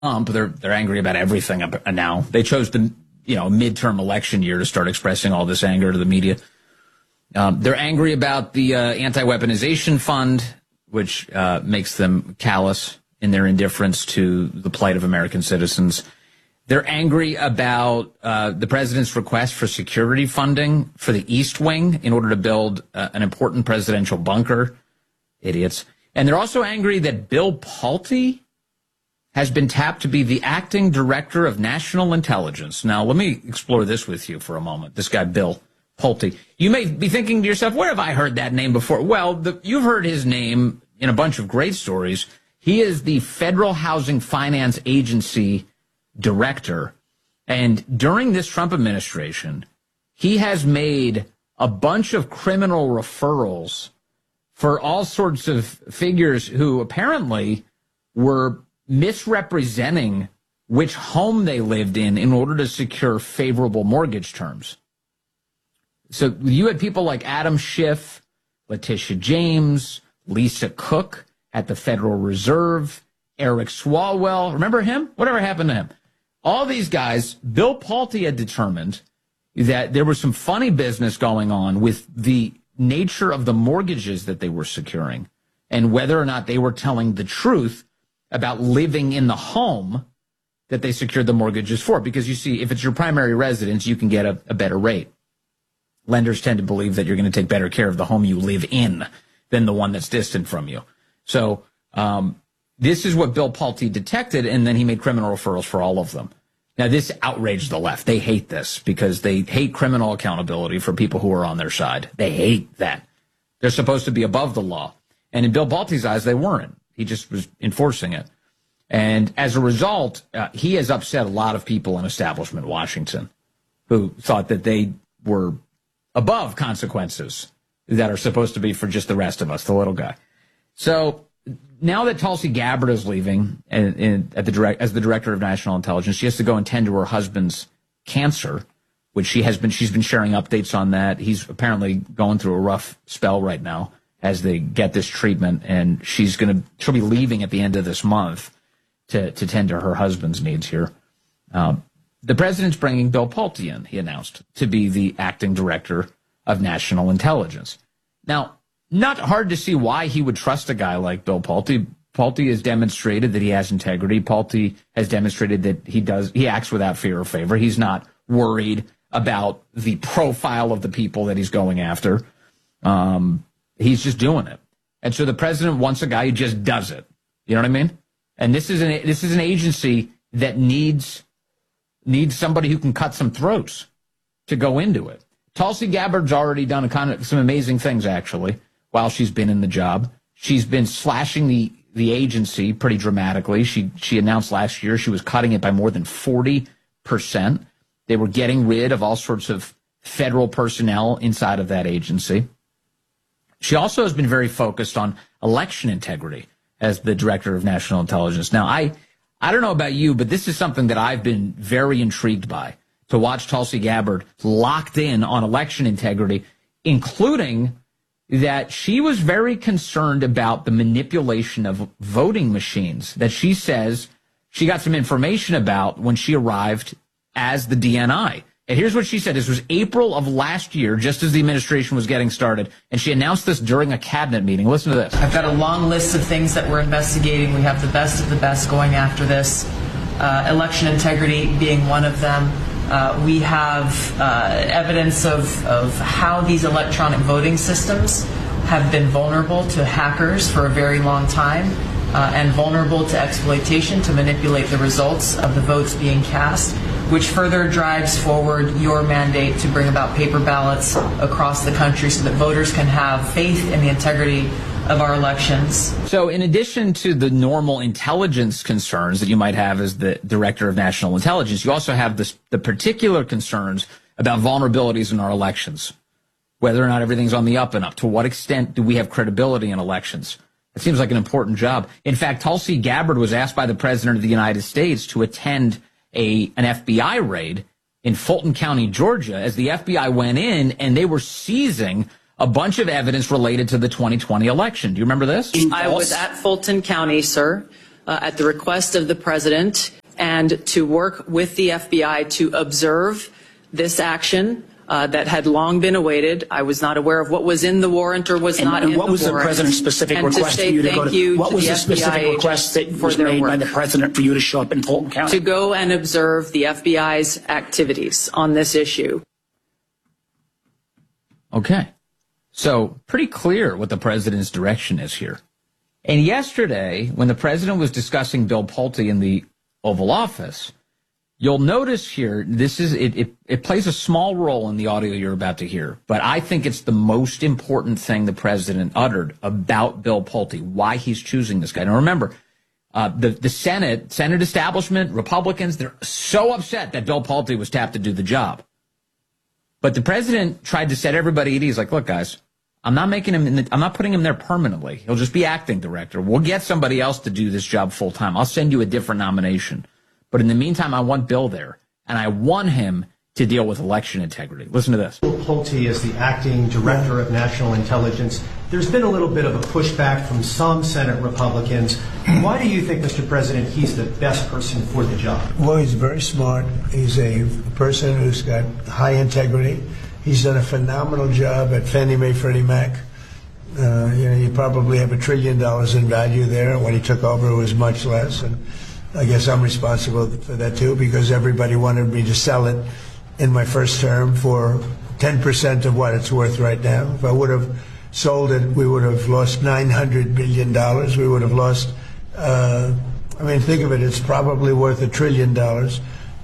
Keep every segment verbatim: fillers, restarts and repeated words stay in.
Trump. They're they're angry about everything now. They chose the you know midterm election year to start expressing all this anger to the media. Um, they're angry about the uh, anti-weaponization fund, which uh, makes them callous in their indifference to the plight of American citizens. They're angry about uh, the president's request for security funding for the East Wing in order to build uh, an important presidential bunker. Idiots. And they're also angry that Bill Pulte has been tapped to be the acting director of national intelligence. Now, let me explore this with you for a moment. This guy, Bill Pulte. You may be thinking to yourself, where have I heard that name before? Well, the, you've heard his name in a bunch of great stories. He is the Federal Housing Finance Agency director. And during this Trump administration, he has made a bunch of criminal referrals for all sorts of figures who apparently were misrepresenting which home they lived in in order to secure favorable mortgage terms. So you had people like Adam Schiff, Letitia James, Lisa Cook at the Federal Reserve, Eric Swalwell. Remember him? Whatever happened to him? All these guys, Bill Pulte had determined that there was some funny business going on with the nature of the mortgages that they were securing and whether or not they were telling the truth about living in the home that they secured the mortgages for. Because you see, if it's your primary residence, you can get a, a better rate. Lenders tend to believe that you're going to take better care of the home you live in than the one that's distant from you. So um, this is what Bill Pulte detected, and then he made criminal referrals for all of them. Now, this outraged the left. They hate this because they hate criminal accountability for people who are on their side. They hate that. They're supposed to be above the law. And in Bill Pulte's eyes, they weren't. He just was enforcing it. And as a result, uh, he has upset a lot of people in establishment Washington who thought that they were above consequences that are supposed to be for just the rest of us, the little guy. So now that Tulsi Gabbard is leaving and, and at the direct, as the director of national intelligence, she has to go and tend to her husband's cancer, which she has been, she's been sharing updates on that. He's apparently going through a rough spell right now as they get this treatment, and she's going to, she'll be leaving at the end of this month to, to tend to her husband's needs here. Um, the president's bringing Bill Pulte in, he announced, to be the acting director of national intelligence. Now, not hard to see why he would trust a guy like Bill Pulte. Pulte has demonstrated that he has integrity. Pulte has demonstrated that he does, he acts without fear or favor. He's not worried about the profile of the people that he's going after. Um, he's just doing it. And so the president wants a guy who just does it. You know what I mean? And this is an, this is an agency that needs, needs somebody who can cut some throats to go into it. Tulsi Gabbard's already done a kind of some amazing things, actually, while she's been in the job. She's been slashing the, the agency pretty dramatically. She, she announced last year she was cutting it by more than forty percent. They were getting rid of all sorts of federal personnel inside of that agency. She also has been very focused on election integrity as the director of national intelligence. Now, I, I don't know about you, but this is something that I've been very intrigued by, to watch Tulsi Gabbard locked in on election integrity, including that she was very concerned about the manipulation of voting machines that she says she got some information about when she arrived as the D N I. And here's what she said. This was April of last year, just as the administration was getting started, and she announced this during a cabinet meeting. Listen to this. I've got a long list of things that we're investigating. We have the best of the best going after this, uh, election integrity being one of them. Uh, we have uh, evidence of, of how these electronic voting systems have been vulnerable to hackers for a very long time uh, and vulnerable to exploitation to manipulate the results of the votes being cast, which further drives forward your mandate to bring about paper ballots across the country so that voters can have faith in the integrity of our elections. So in addition to the normal intelligence concerns that you might have as the director of national intelligence, you also have this, the particular concerns about vulnerabilities in our elections, whether or not everything's on the up and up. To what extent do we have credibility in elections? It seems like an important job. In fact, Tulsi Gabbard was asked by the president of the United States to attend a an F B I raid in Fulton County, Georgia, as the F B I went in and they were seizing a bunch of evidence related to the twenty twenty election. Do you remember this? I was at Fulton County, sir. Uh, uh, at the request of the president and to work with the F B I to observe this action uh, that had long been awaited. I was not aware of what was in the warrant or was and, not and in what the was warrant. the president's specific and request to for you to go to? you What to was the the specific F B I request that was made work. by the president for you to show up in Fulton County? To go and observe the F B I's activities on this issue. Okay. So pretty clear what the president's direction is here. And yesterday, when the president was discussing Bill Pulte in the Oval Office, you'll notice here, this is it, it, it plays a small role in the audio you're about to hear, but I think it's the most important thing the president uttered about Bill Pulte, why he's choosing this guy. Now remember, uh, the, the Senate, Senate establishment, Republicans, they're so upset that Bill Pulte was tapped to do the job. But the president tried to set everybody at ease, like, look, guys, I'm not making him, in the, I'm not putting him there permanently. He'll just be acting director. We'll get somebody else to do this job full time. I'll send you a different nomination. But in the meantime, I want Bill there, and I want him to deal with election integrity. Listen to this. Bill Pulte is the acting director of national intelligence. There's been a little bit of a pushback from some Senate Republicans. Why do you think, Mister President, he's the best person for the job? Well, he's very smart. He's a person who's got high integrity. He's done a phenomenal job at Fannie Mae, Freddie Mac. Uh, you know, you probably have a trillion dollars in value there. When he took over, it was much less. And I guess I'm responsible for that, too, because everybody wanted me to sell it in my first term for ten percent of what it's worth right now. If I would have sold it, we would have lost nine hundred billion dollars. We would have lost, uh, I mean, think of it, it's probably worth a trillion dollars.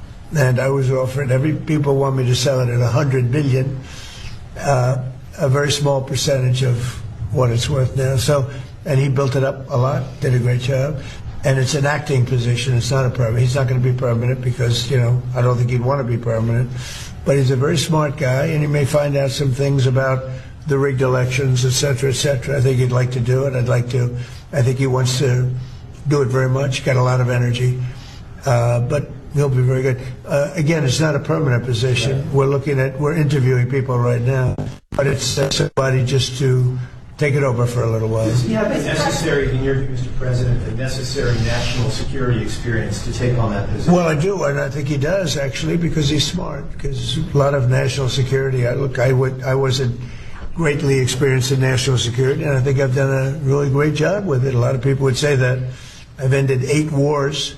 And I was offered, every people want me to sell it at one hundred billion dollars, uh, a very small percentage of what it's worth now. So, and he built it up a lot, did a great job. And it's an acting position. It's not a permanent. He's not going to be permanent because, you know, I don't think he'd want to be permanent. But he's a very smart guy, and he may find out some things about the rigged elections, et cetera, et cetera. I think he'd like to do it. I'd like to. I think he wants to do it very much. Got a lot of energy. Uh, but he'll be very good. Uh, again, it's not a permanent position. Right. We're looking at, we're interviewing people right now. But it's uh, somebody just to take it over for a little while. Does he have the necessary, in your view, Mister President, the necessary national security experience to take on that position? Well, I do, and I think he does, actually, because he's smart. Because a lot of national security, I, look, I, would, I wasn't greatly experienced in national security, and I think I've done a really great job with it. A lot of people would say that I've ended eight wars,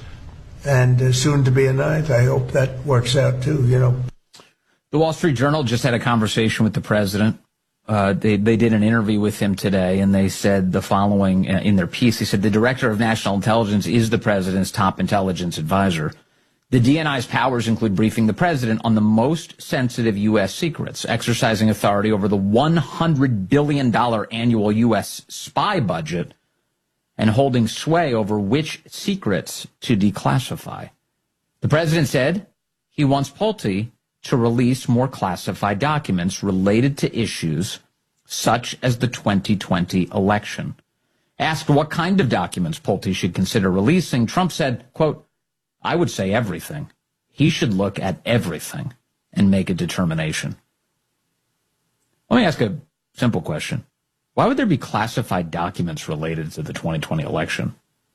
and uh, soon to be a ninth. I hope that works out, too, you know. The Wall Street Journal just had a conversation with the president. Uh, they, they did an interview with him today, and they said the following uh, in their piece. They said the director of national intelligence is the president's top intelligence advisor. The D N I's powers include briefing the president on the most sensitive U S secrets, exercising authority over the one hundred billion dollars annual U S spy budget, and holding sway over which secrets to declassify. The president said he wants Pulte to release more classified documents related to issues such as the twenty twenty election. Asked what kind of documents Pulte should consider releasing, Trump said, quote, I would say everything. He should look at everything and make a determination. Let me ask a simple question. Why would there be classified documents related to the twenty twenty election?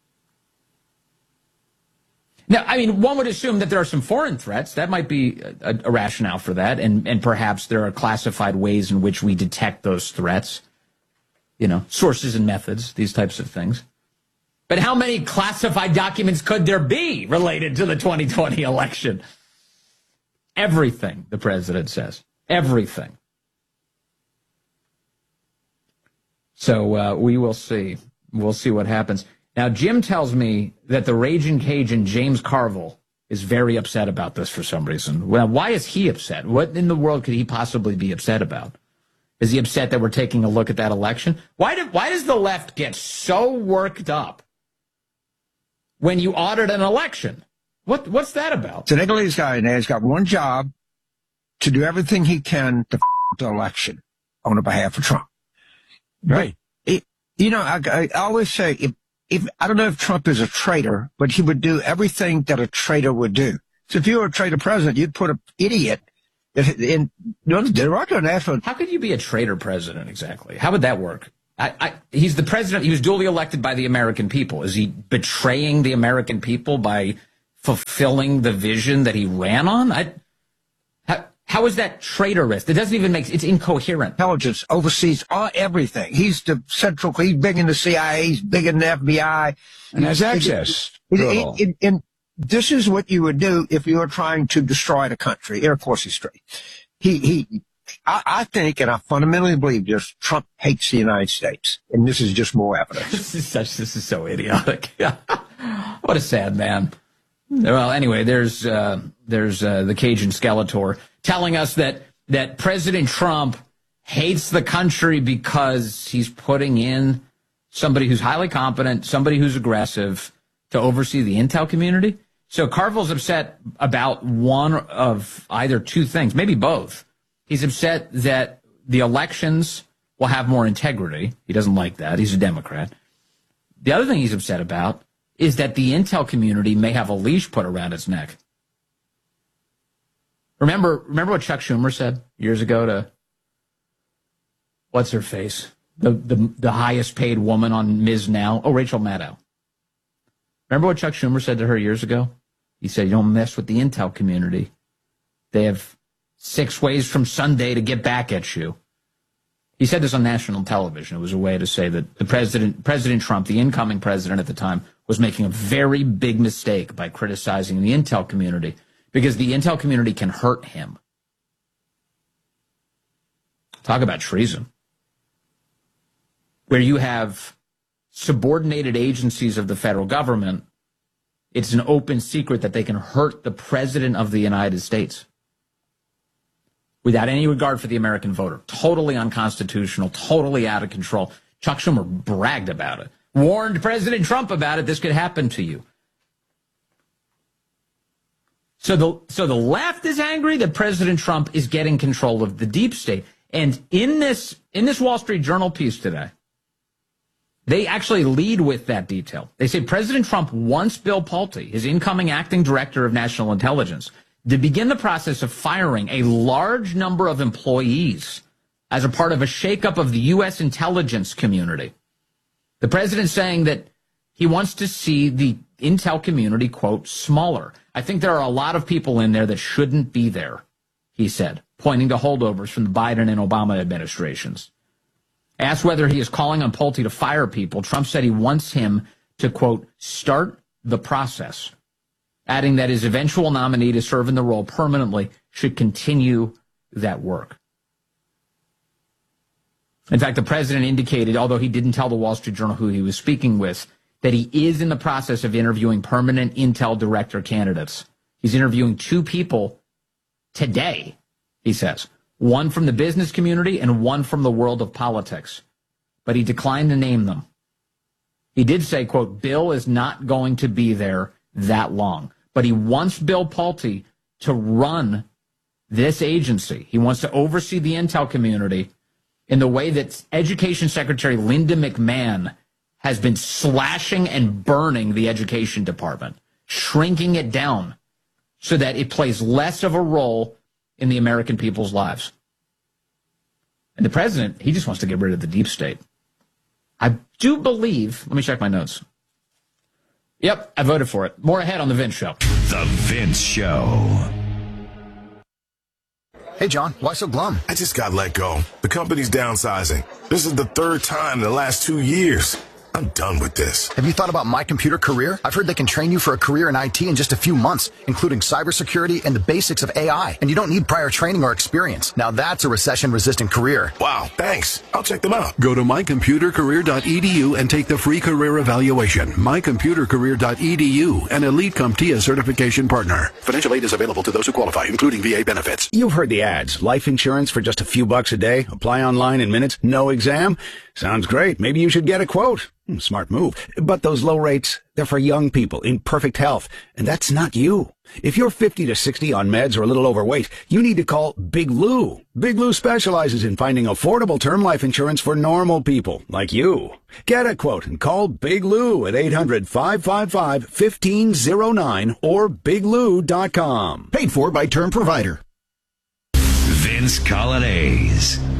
Now, I mean, one would assume that there are some foreign threats. That might be a, a rationale for that. And, and perhaps there are classified ways in which we detect those threats. You know, sources and methods, these types of things. But how many classified documents could there be related to the twenty twenty election? Everything, the president says. Everything. So uh, we will see. We'll see what happens. Now, Jim tells me that the Raging Cajun James Carville is very upset about this for some reason. Well, why is he upset? What in the world could he possibly be upset about? Is he upset that we're taking a look at that election? Why, do, why does the left get so worked up when you audit an election? What What's that about? It's an Italy's guy now. He's got one job, to do everything he can to f*** the election on the behalf of Trump. Right. But, it, you know, I, I always say, if, if I don't know if Trump is a traitor, but he would do everything that a traitor would do. So if you were a traitor president, you'd put an idiot in, in they're not going to ask for. How could you be a traitor president exactly? How would that work? I, I, he's the president. He was duly elected by the American people. Is he betraying the American people by fulfilling the vision that he ran on? I, how, how is that traitorous? It doesn't even make, it's incoherent. Intelligence oversees all everything. He's the central, he's big in the C I A, he's big in the F B I. And has access. It, it, it, it, and this is what you would do if you were trying to destroy the country. And of course he's straight. He, he, I, I think, and I fundamentally believe this, Trump hates the United States. And this is just more evidence. This is such, this is so idiotic. What a sad man. Well, anyway, there's, uh, there's, uh, the Cajun Skeletor telling us that, that President Trump hates the country because he's putting in somebody who's highly competent, somebody who's aggressive to oversee the intel community. So Carville's upset about one of either two things, maybe both. He's upset that the elections will have more integrity. He doesn't like that. He's a Democrat. The other thing he's upset about is that the intel community may have a leash put around its neck. Remember, remember what Chuck Schumer said years ago to, what's her face? The, the, the highest paid woman on Miz Now. Oh, Rachel Maddow. Remember what Chuck Schumer said to her years ago? He said, you don't mess with the intel community. They have six ways from Sunday to get back at you. He said this on national television. It was a way to say that the president, President Trump, the incoming president at the time, was making a very big mistake by criticizing the intel community because the intel community can hurt him. Talk about treason. Where you have subordinated agencies of the federal government, it's an open secret that they can hurt the president of the United States without any regard for the American voter. Totally unconstitutional, totally out of control. Chuck Schumer bragged about it, warned President Trump about it. This could happen to you. So the, so the left is angry that President Trump is getting control of the deep state. And in this, in this Wall Street Journal piece today, they actually lead with that detail. They say President Trump wants Bill Pulte, his incoming acting director of national intelligence, to begin the process of firing a large number of employees as a part of a shakeup of the U S intelligence community. The president's saying that he wants to see the intel community, quote, smaller. I think there are a lot of people in there that shouldn't be there, he said, pointing to holdovers from the Biden and Obama administrations. Asked whether he is calling on Pulte to fire people, Trump said he wants him to, quote, start the process, adding that his eventual nominee to serve in the role permanently should continue that work. In fact, the president indicated, although he didn't tell the Wall Street Journal who he was speaking with, that he is in the process of interviewing permanent intel director candidates. He's interviewing two people today, he says. One from the business community and one from the world of politics. But he declined to name them. He did say, quote, Bill is not going to be there that long. But he wants Bill Pulte to run this agency. He wants to oversee the intel community in the way that Education Secretary Linda McMahon has been slashing and burning the Education Department, shrinking it down so that it plays less of a role in the American people's lives. And the president, he just wants to get rid of the deep state. I do believe, let me check my notes. Yep, I voted for it. More ahead on The Vince Show. The Vince Show. Hey, John, why so glum? I just got let go. The company's downsizing. This is the third time in the last two years. I'm done with this. Have you thought about My Computer Career? I've heard they can train you for a career in I T in just a few months, including cybersecurity and the basics of A I. And you don't need prior training or experience. Now that's a recession-resistant career. Wow, thanks. I'll check them out. Go to my computer career dot e d u and take the free career evaluation. my computer career dot e d u, an Elite CompTIA certification partner. Financial aid is available to those who qualify, including V A benefits. You've heard the ads. Life insurance for just a few bucks a day. Apply online in minutes. No exam. Sounds great. Maybe you should get a quote. Smart move. But those low rates, they're for young people in perfect health. And that's not you. If you're fifty to sixty on meds or a little overweight, you need to call Big Lou. Big Lou specializes in finding affordable term life insurance for normal people like you. Get a quote and call Big Lou at eight hundred, five five five, one five zero nine or big lou dot com. Paid for by Term Provider. Vince Colonnese.